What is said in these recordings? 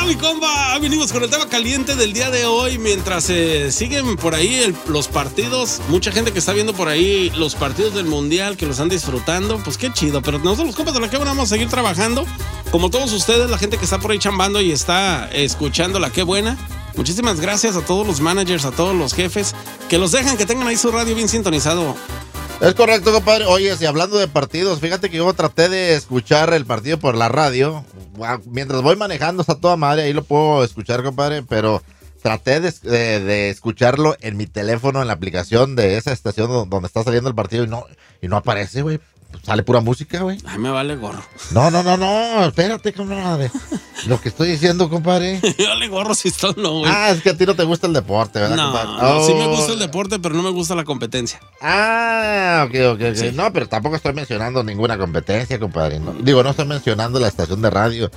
mi compa? Venimos con el tema caliente del día de hoy. Mientras siguen por ahí los partidos, mucha gente que está viendo por ahí los partidos del Mundial, que los están disfrutando, pues qué chido. Pero nosotros los compas de La Qué Buena vamos a seguir trabajando. Como todos ustedes, la gente que está por ahí chambando y está escuchando La Qué Buena. Muchísimas gracias a todos los managers, a todos los jefes, que los dejan que tengan ahí su radio bien sintonizado. Es correcto, compadre. Oye, si hablando de partidos, fíjate que yo traté de escuchar el partido por la radio. Mientras voy manejando está toda madre, ahí lo puedo escuchar, compadre, pero traté de escucharlo en mi teléfono, en la aplicación de esa estación donde está saliendo el partido y no aparece, güey. Sale pura música, güey. Ay, me vale gorro. No, espérate, camarada. Lo que estoy diciendo, compadre. Me vale gorro si esto no, güey. Es que a ti no te gusta el deporte, ¿verdad, compadre? No, sí me gusta el deporte, pero no me gusta la competencia. Ok. Sí. No, pero tampoco estoy mencionando ninguna competencia, compadre. No estoy mencionando la estación de radio.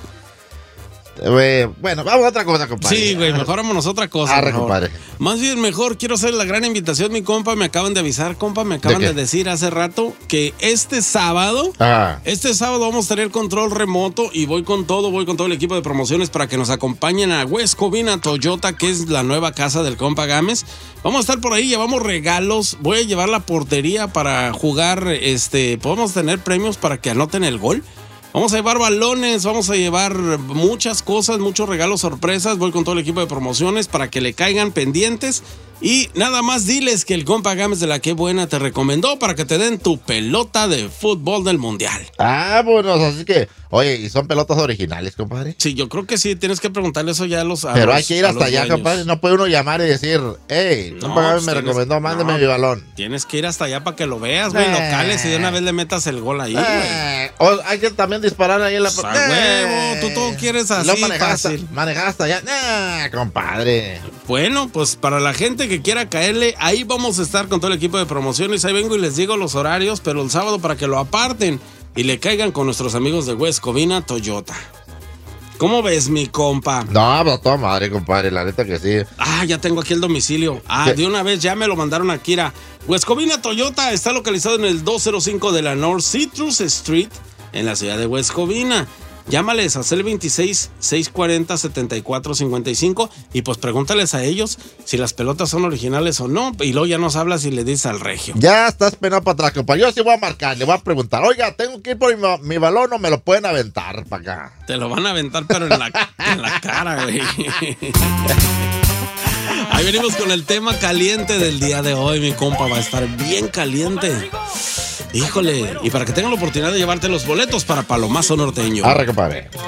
Bueno, vamos a otra cosa, compadre. Sí, güey, mejor vámonos a otra cosa. Arre, compadre. Más bien, mejor quiero hacer la gran invitación, mi compa. Me acaban de avisar, compa, me acaban de decir hace rato que este sábado vamos a tener control remoto y voy con todo el equipo de promociones para que nos acompañen a West Covina Toyota, que es la nueva casa del compa Gámez. Vamos a estar por ahí, llevamos regalos, voy a llevar la portería para jugar, podemos tener premios para que anoten el gol. Vamos a llevar balones, vamos a llevar muchas cosas, muchos regalos sorpresas. Voy con todo el equipo de promociones para que le caigan pendientes. Y nada más diles que el compa Gámez de La Qué Buena te recomendó para que te den tu pelota de fútbol del Mundial. Bueno, así que, oye, ¿y son pelotas originales, compadre? Sí, yo creo que sí, tienes que preguntarle eso ya a los Pero hay que ir hasta allá, compadre. No puede uno llamar y decir, compa Gámez me recomendó, mándeme mi balón. Tienes que ir hasta allá para que lo veas, güey, locales, y de una vez le metas el gol ahí, güey. Hay que también disparar ahí en la... huevo, tú todo quieres así, fácil. Manejar hasta allá, compadre. Bueno, pues para la gente que quiera caerle, ahí vamos a estar con todo el equipo de promociones. Ahí vengo y les digo los horarios, pero el sábado para que lo aparten y le caigan con nuestros amigos de West Covina Toyota. ¿Cómo ves, mi compa? No, pues toda madre, compadre, la neta que sí. Ya tengo aquí el domicilio. De una vez ya me lo mandaron aquí. West Covina Toyota está localizado en el 205 de la North Citrus Street, en la ciudad de West Covina. Llámales a el 26-640-7455 y pues pregúntales a ellos si las pelotas son originales o no. Y luego ya nos hablas y le dices al regio. Ya estás penado para atrás, compa. Yo sí voy a marcar, le voy a preguntar. Oiga, tengo que ir por mi balón o me lo pueden aventar para acá. Te lo van a aventar, pero en la cara, güey. Ahí venimos con el tema caliente del día de hoy, mi compa. Va a estar bien caliente. Híjole, y para que tengan la oportunidad de llevarte los boletos para Palomazo Norteño. Arre, compadre.